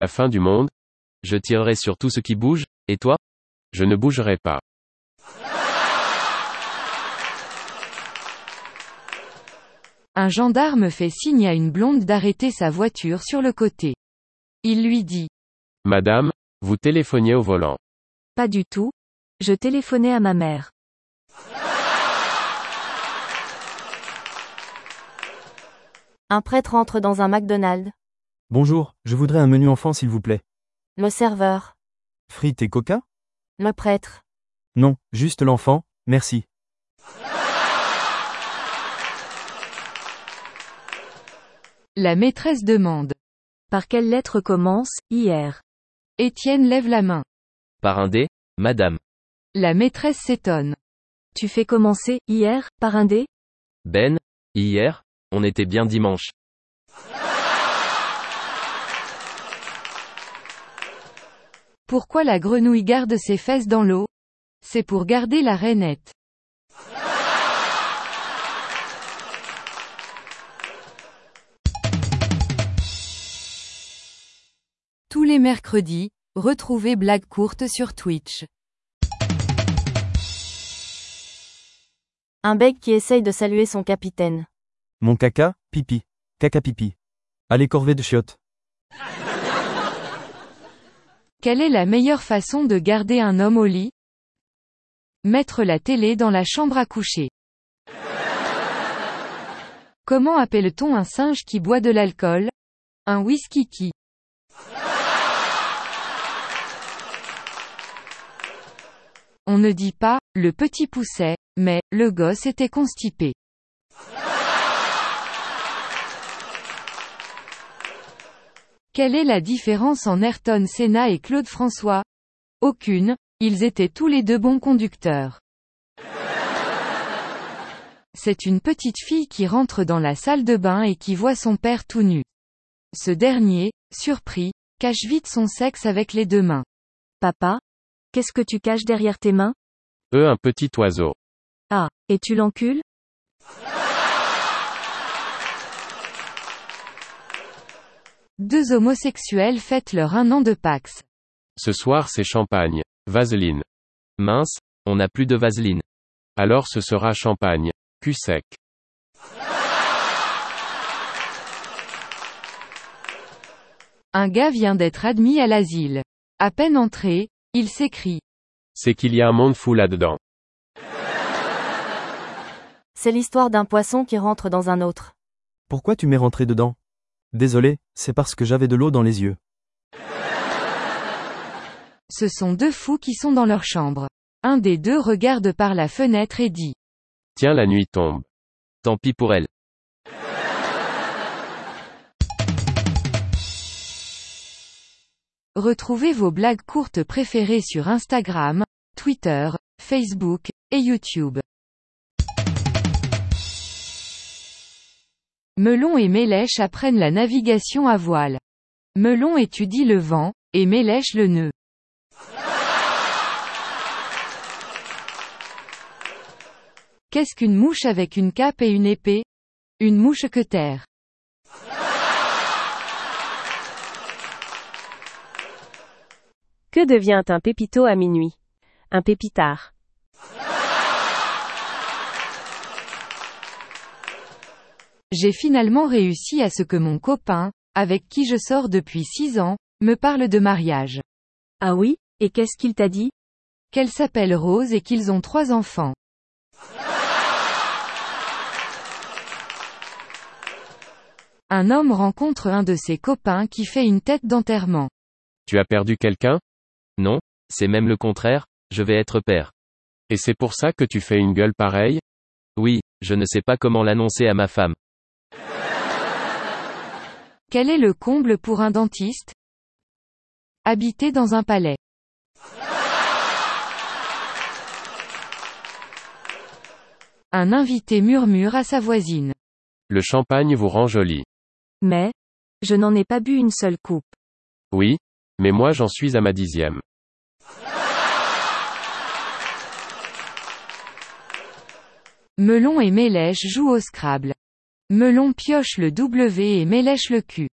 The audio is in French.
La fin du monde? Je tirerai sur tout ce qui bouge, et toi? Je ne bougerai pas. Un gendarme fait signe à une blonde d'arrêter sa voiture sur le côté. Il lui dit. Madame, vous téléphoniez au volant. Pas du tout. Je téléphonais à ma mère. Un prêtre entre dans un McDonald's. Bonjour, je voudrais un menu enfant s'il vous plaît. Le serveur. Frites et coca? Le prêtre. Non, juste l'enfant, merci. La maîtresse demande. Par quelle lettre commence, hier? Étienne lève la main. Par un D, madame. La maîtresse s'étonne. Tu fais commencer, hier, par un D? Ben, hier, on était bien dimanche. Pourquoi la grenouille garde ses fesses dans l'eau? C'est pour garder la rainette. Tous les mercredis, retrouvez Blagues courtes sur Twitch. Un bec qui essaye de saluer son capitaine. Mon caca, pipi. Caca pipi. Allez corvée de chiottes. Quelle est la meilleure façon de garder un homme au lit? Mettre la télé dans la chambre à coucher. Comment appelle-t-on un singe qui boit de l'alcool? Un whisky-qui. On ne dit pas, le petit poussait, mais, le gosse était constipé. Quelle est la différence en Ayrton Senna et Claude François? Aucune, ils étaient tous les deux bons conducteurs. C'est une petite fille qui rentre dans la salle de bain et qui voit son père tout nu. Ce dernier, surpris, cache vite son sexe avec les deux mains. Papa? Qu'est-ce que tu caches derrière tes mains? Un petit oiseau. Ah, et tu l'encules? Deux homosexuels fêtent leur 1 an de Pax. Ce soir c'est champagne. Vaseline. Mince, on n'a plus de vaseline. Alors ce sera champagne. Cul sec. Un gars vient d'être admis à l'asile. À peine entré, il s'écrie. C'est qu'il y a un monde fou là-dedans. C'est l'histoire d'un poisson qui rentre dans un autre. Pourquoi tu m'es rentré dedans? Désolé, c'est parce que j'avais de l'eau dans les yeux. Ce sont deux fous qui sont dans leur chambre. Un des deux regarde par la fenêtre et dit. Tiens, la nuit tombe. Tant pis pour elle. Retrouvez vos blagues courtes préférées sur Instagram, Twitter, Facebook, et YouTube. Melon et Mélèche apprennent la navigation à voile. Melon étudie le vent, et Mélèche le nœud. Qu'est-ce qu'une mouche avec une cape et une épée? Une mouche-queutère. Que devient un pépito à minuit? Un pépitard. J'ai finalement réussi à ce que mon copain, avec qui je sors depuis 6 ans, me parle de mariage. Ah oui? Et qu'est-ce qu'il t'a dit? Qu'elle s'appelle Rose et qu'ils ont 3 enfants. Un homme rencontre un de ses copains qui fait une tête d'enterrement. Tu as perdu quelqu'un? Non, c'est même le contraire, je vais être père. Et c'est pour ça que tu fais une gueule pareille? Oui, je ne sais pas comment l'annoncer à ma femme. Quel est le comble pour un dentiste? Habiter dans un palais. Un invité murmure à sa voisine. Le champagne vous rend jolie. Mais, je n'en ai pas bu une seule coupe. Oui, mais moi j'en suis à ma 10e. Melon et Mélèche jouent au Scrabble. Melon pioche le W et Mélèche le Q.